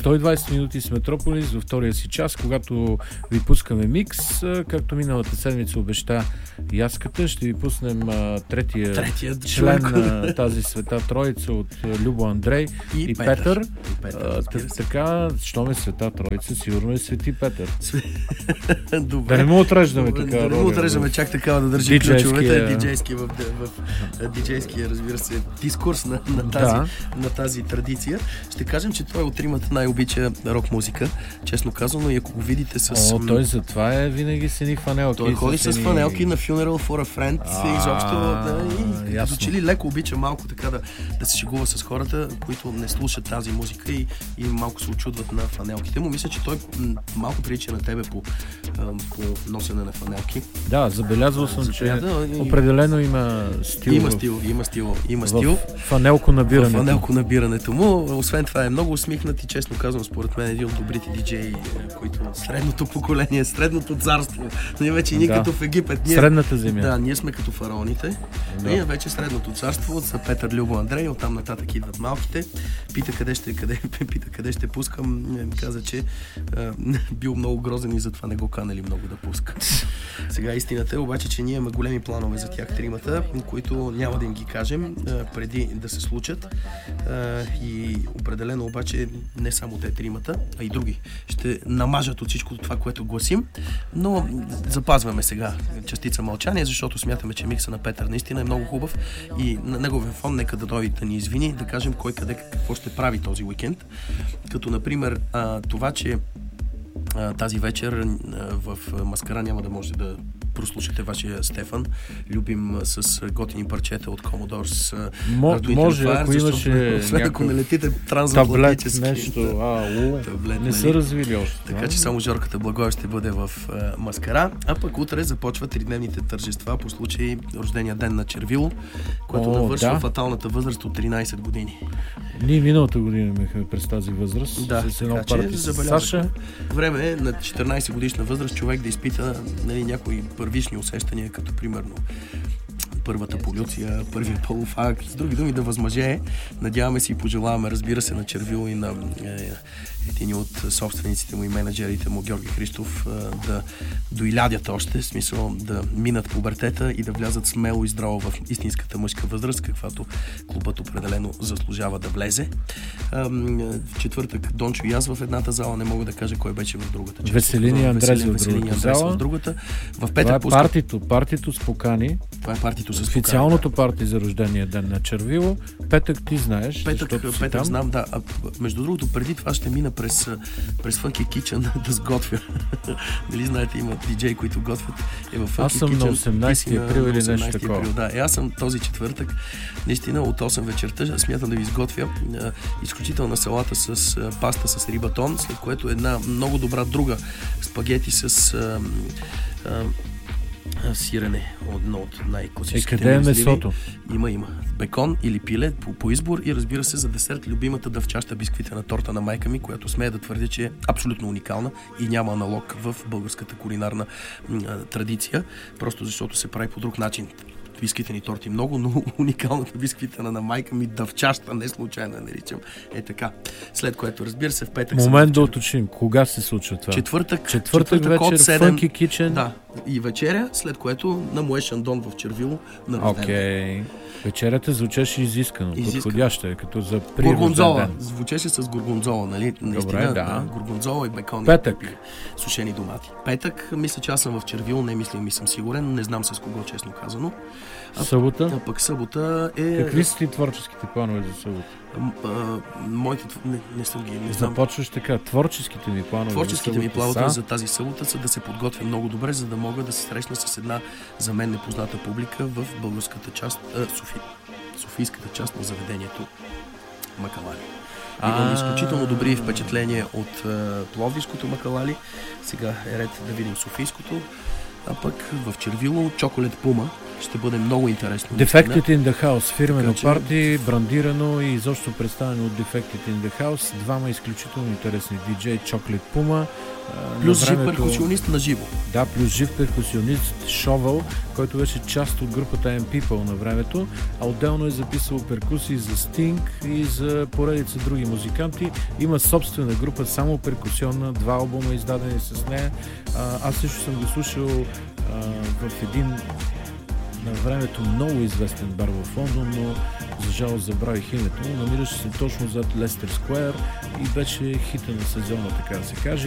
120 минути с Метрополис във втория си час, когато ви пускаме микс. Както миналата седмица обеща Яската, ще ви пуснем третия член на тази света троица от Любо, Андрей и Петър. Така, що ме света троица, сигурно е Свети Петър. Да не му отреждаме така. Да не му отреждаме чак така да държи ключовете. Диджейския, разбира се, дискурс на тази традиция. Ще кажем, че той от тримата най-обича рок музика, честно казано, и ако го видите с... той затова е винаги с едни фанелки. Той ходи с фанелки на Funeral for a Friend и изобщо звучи леко обича малко така да се шегува с хората, които не слушат тази музика и малко се очудват на фанелките му. Мисля, че той малко прилича на тебе по носене на фанелки. Да, забелязвал съм, че определено има стил. Има стил. Фанелко набирането му. Освен това е много усмихнат и, честно казвам, според мен един от добрите диджеи, които средното поколение, средното царство. Ние вече ние като в Египет. Средната земя. Да, ние сме като фараоните. Ние вече средното царство за Петър, Любо, Андрей. Оттам нататък идват малките. Пита къде ще пускам. Каза, че бил много грозен и затова не го канали много да пуска. Сега истината е обаче, че ние имаме големи планове за тях тримата, които няма да им ги кажем преди да се случат. И определено обаче не само те тримата, а и други ще намажат от всичко това, което гласим, но запазваме сега частица мълчание, защото смятаме, че микса на Петър наистина е много хубав и на неговия фон нека да дойде да ни извини, да кажем кой къде какво ще прави този уикенд. Като например това, че тази вечер в Маскара няма да може да прослушате вашия Стефан, любим с готини парчета от Commodores. Може, ако имаше ако не летите трансатлантически. Нещо, не са развили още. Така че само Жорката Благоев ще бъде в Маскара, а пък утре започват тридневните тържества по случай рождения ден на Червило, което навършва фаталната възраст от 13 години. Ние миналата година имахме през тази възраст. Да, така че Саша. Време е на 14 годишна възраст човек да изпита някои първични усещания, като примерно първата полюция, първия полов акт, с други думи да възмъжее. Надяваме се и пожелаваме, разбира се, на Червило и на един от собствениците му и менеджерите му, Георги Христов, да доилядят още, в смисъл да минат пубертета и да влязат смело и здраво в истинската мъжка възраст, каквато клубът определено заслужава да влезе. В четвъртък Дончо и аз в едната зала, не мога да кажа кой беше в другата. Веселини Андрес в другата. В Петър партито с покани. Това е партито с официалното парти за рождения ден на Червило. Петък ти знаеш. Петък знам, да. Между другото, преди това ще мина през Funky Kitchen да сготвя. Нали знаете, има диджеи, които готвят. Аз съм на 18 април или нещо такова. Да, аз съм този четвъртък. Наистина от 8 вечерта смятам да ви изготвя изключителна салата с паста с рибатон, след което една много добра друга спагети с сирене, едно от най-класическите. Къде е месото? Има. Бекон или пиле по избор и, разбира се, за десерт любимата дъвчаща бисквитена торта на майка ми, която смея да твърдя, че е абсолютно уникална и няма аналог в българската кулинарна традиция, просто защото се прави по друг начин. Бисквитени торти много, но уникалната бисквитена на майка ми, дъвчаща, не случайно я наричам. Е така. След което, разбира се, в петък... Момент да уточним. Кога се случва това? Четвъртък вечер, от 7. Funky Kitchen. Да. И вечеря, след което на Мое Шандон в Червило на рожден. Окей. Вечерята звучеше изискано. Подходяща е, като за горгонзола. Звучеше с горгонзола, нали? Добре, да. Горгонзола и бекон. Петък. И сушени домати. Петък, мисля, че аз съм в Червило, не мислям и съм сигурен, не знам с кого, честно казано. Събота? А пък събота е... Какви са ти творческите планове за събота? Моите... Не съм ги... Не знам. Започваш така. Творческите ми планове Творческите ми планове за тази събота са да се подготвя много добре, за да мога да се срещна с една за мен непозната публика в българската част, софийската част на заведението Макалали. Имам изключително добри впечатления от пловдивското Макалали. Сега е ред да видим софийското. А пък в Червило Чоколет Пума, Ще бъде много интересно. Defected in the House, фирмено парти, брандирано и изобщо представено от Defected in the House. Двама изключително интересни диджей, Chocolate Puma. Плюс жив перкусионист на живо. Да, плюс жив перкусионист Shovel, който беше част от групата M-People на времето, а отделно е записал перкусии за Sting и за поредица други музиканти. Има собствена група, само перкусионна, 2 албума издадени с нея. Аз също съм го слушал в един на времето много известен бар в Лондон, но за жалост забравих името. Намираше се точно зад Лестер Скуер и беше хита на сезона, така да се каже.